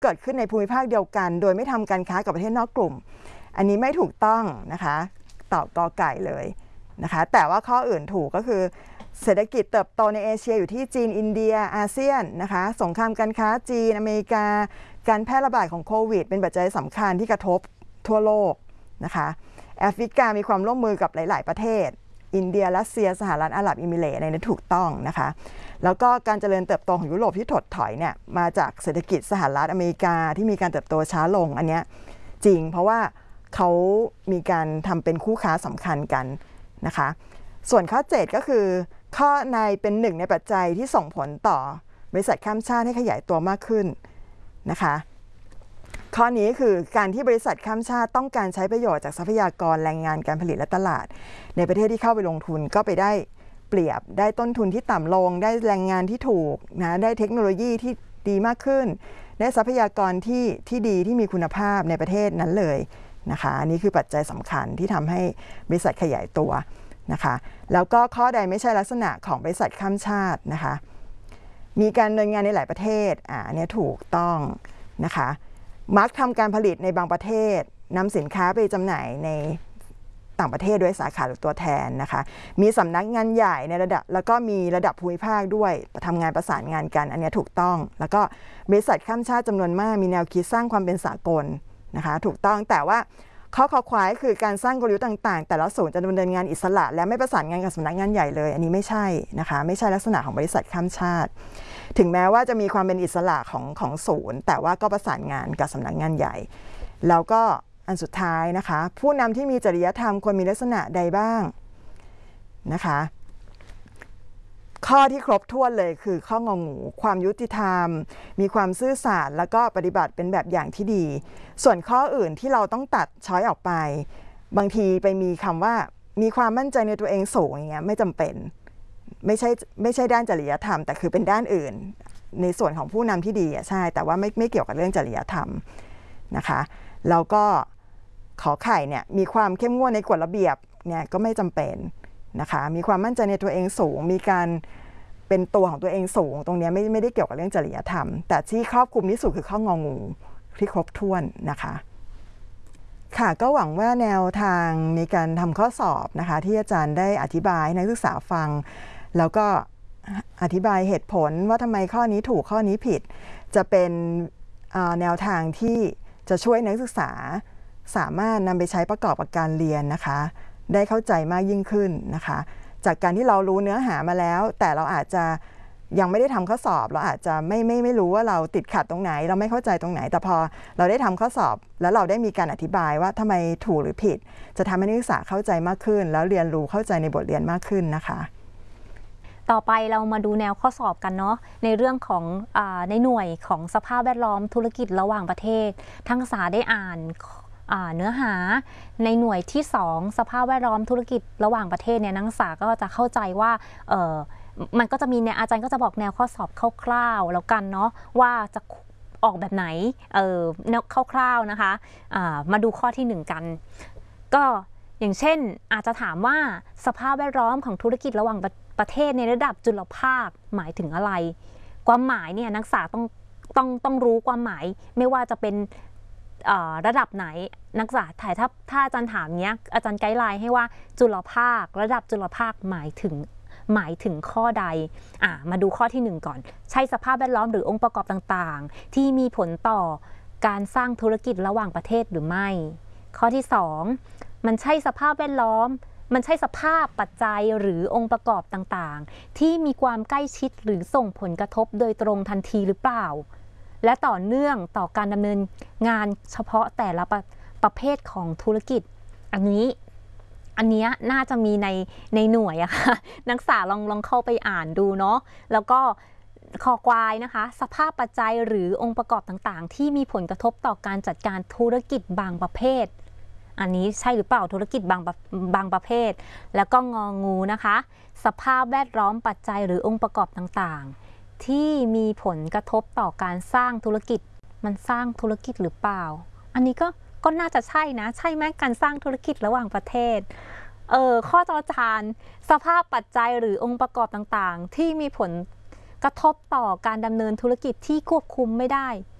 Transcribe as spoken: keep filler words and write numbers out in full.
เกิดขึ้นในภูมิภาคเดียวกันโดยไม่ทำการค้ากับประเทศนอกกลุ่มอันนี้ไม่ถูกต้องนะคะตอบกอไก่เลยนะคะแต่ว่าข้ออื่นถูกก็คือเศรษฐกิจเติบโตในเอเชียอยู่ที่จีนอินเดียอาเซียนนะคะสงครามการค้าจีนอเมริกาการแพร่ระบาดของโควิดเป็นปัจจัยสำคัญที่กระทบทั่วโลกนะคะแอฟริกามีความร่วมมือกับหลายๆประเทศอินเดียรัสเซียสหรัฐอาหรับเอมิเรตส์ในนั้นถูกต้องนะคะแล้วก็การเจริญเติบโตของยุโรปที่ถดถอยเนี่ยมาจากเศรษฐกิจสหรัฐอเมริกาที่มีการเติบโตช้าลงอันนี้จริงเพราะว่าเขามีการทำเป็นคู่ค้าสำคัญกันนะคะส่วนข้อเจ็ดก็คือข้อในเป็นหนึ่งในปัจจัยที่ส่งผลต่อบริษัทข้ามชาติให้ขยายตัวมากขึ้นนะคะข้อนี้คือการที่บริษัทข้ามชาติต้องการใช้ประโยชน์จากทรัพยากรแรงงานการผลิตและตลาดในประเทศที่เข้าไปลงทุนก็ไปได้เปรียบได้ต้นทุนที่ต่ำลงได้แรงงานที่ถูกนะได้เทคโนโลยีที่ดีมากขึ้นได้ทรัพยากรที่ที่ดีที่มีคุณภาพในประเทศนั้นเลยนะคะอันนี้คือปัจจัยสำคัญที่ทำให้บริษัทขยายตัวนะคะแล้วก็ข้อใดไม่ใช่ลักษณะของบริษัทข้ามชาตินะคะมีการดำเนินงานในหลายประเทศอ่าเนี่ยถูกต้องนะคะมักทำการผลิตในบางประเทศนำสินค้าไปจำหน่ายในต่างประเทศด้วยสาขาหรือตัวแทนนะคะมีสำนักงานใหญ่ในระดับแล้วก็มีระดับภูมิภาคด้วยทำงานประสานงานกันอันนี้ถูกต้องแล้วก็บริษัทข้ามชาติจำนวนมากมีแนวคิดสร้างความเป็นสากลนะคะถูกต้องแต่ว่าข้อขอควายคือการสร้างกลยุทธ์ต่างๆแต่ละศูนย์จะดำเนินงานอิสระและไม่ประสานงานกับสำนักงานใหญ่เลยอันนี้ไม่ใช่นะคะไม่ใช่ลักษณะของบริษัทข้ามชาติถึงแม้ว่าจะมีความเป็นอิสระของของศูนย์แต่ว่าก็ประสานงานกับสำนักงานใหญ่แล้วก็อันสุดท้ายนะคะผู้นำที่มีจริยธรรมควรมีลักษณะใดบ้างนะคะข้อที่ครบถ้วนเลยคือข้ององูความยุติธรรมมีความซื่อสัตย์แล้วก็ปฏิบัติเป็นแบบอย่างที่ดีส่วนข้ออื่นที่เราต้องตัดช้อยออกไปบางทีไปมีคำว่ามีความมั่นใจในตัวเองสูงอย่างเงี้ยไม่จำเป็นไม่ใช่ไม่ใช่ด้านจริยธรรมแต่คือเป็นด้านอื่นในส่วนของผู้นำที่ดีอ่ะใช่แต่ว่าไม่ไม่เกี่ยวกับเรื่องจริยธรรมนะคะแล้วก็ขอไข่เนี่ยมีความเข้มงวดในกฎระเบียบเนี่ยก็ไม่จำเป็นนะคะมีความมั่นใจในตัวเองสูงมีการเป็นตัวของตัวเองสูงตรงนี้ไม่ไม่ได้เกี่ยวกับเรื่องจริยธรรมแต่ที่ครอบคลุมที่สุดคือข้ององูที่ครบถ้วนนะคะค่ะก็หวังว่าแนวทางในการทำข้อสอบนะคะที่อาจารย์ได้อธิบายให้นักศึกษาฟังแล้วก็อธิบายเหตุผลว่าทำไมข้อนี้ถูกข้อนี้ผิดจะเป็นแนวทางที่จะช่วยนักศึกษาสามารถนำไปใช้ประกอบกับการเรียนนะคะได้เข้าใจมากยิ่งขึ้นนะคะจากการที่เรารู้เนื้อหามาแล้วแต่เราอาจจะยังไม่ได้ทำข้อสอบเราอาจจะไม่ไม่ไม่รู้ว่าเราติดขัดตรงไหนเราไม่เข้าใจตรงไหนแต่พอเราได้ทำข้อสอบแล้วเราได้มีการอธิบายว่าทำไมถูกหรือผิดจะทำให้นักศึกษาเข้าใจมากขึ้นแล้วเรียนรู้เข้าใจในบทเรียนมากขึ้นนะคะต่อไปเรามาดูแนวข้อสอบกันเนาะในเรื่องของอ่าในหน่วยของสภาพแวดล้อมธุรกิจระหว่างประเทศทั้งศึกษาได้อ่านเนื้อหาในหน่วยที่สองสภาพแวดล้อมธุรกิจระหว่างประเทศเนี่ยนักศึกษาก็จะเข้าใจว่าเออมันก็จะมีเนี่ยอาจารย์ก็จะบอกแนวข้อสอบคร่าวๆแล้วกันเนาะว่าจะออกแบบไหนเออแนวคร่าวๆนะคะมาดูข้อที่หนึ่งกันก็อย่างเช่นอาจจะถามว่าสภาพแวดล้อมของธุรกิจระหว่างประเทศในระดับจุลภาคหมายถึงอะไรความหมายเนี่ยนักศึกษาต้องต้องต้องรู้ความหมายไม่ว่าจะเป็นระดับไหนนักศึกษาถ่ายถ้าถ้าอาจารย์ถามเนี้ยอาจารย์ไกด์ไลน์ให้ว่าจุลภาคระดับจุลภาคหมายถึงหมายถึงข้อใดอ่ามาดูข้อที่หนึ่งก่อนใช่สภาพแวดล้อมหรือองค์ประกอบต่างๆที่มีผลต่อการสร้างธุรกิจระหว่างประเทศหรือไม่ข้อที่สองมันใช่สภาพแวดล้อมมันใช่สภาพปัจจัยหรือองค์ประกอบต่างๆที่มีความใกล้ชิดหรือส่งผลกระทบโดยตรงทันทีหรือเปล่าและต่อเนื่องต่อการดำเนินงานเฉพาะแต่ละประประเภทของธุรกิจอันนี้อันนี้น่าจะมีในในหน่วยอะค่ะนักศึกษาลองลองเข้าไปอ่านดูเนาะแล้วก็คอควายนะคะสภาพปัจจัยหรือองค์ประกอบต่างๆที่มีผลกระทบต่อการจัดการธุรกิจบางประเภทอันนี้ใช่หรือเปล่าธุรกิจบางบางประเภทแล้วก็งองูนะคะสภาพแวดล้อมปัจจัยหรือองค์ประกอบต่างๆที่มีผลกระทบต่อการสร้างธุรกิจมันสร้างธุรกิจหรือเปล่าอันนี้ก็ก็น่าจะใช่นะใช่ไหมการสร้างธุรกิจระหว่างประเทศเออข้อจอจานสภาพปัจจัยหรือองค์ประกอบต่างๆที่มีผลกระทบต่อการดำเนินธุรกิจที่ควบคุมไม่ได้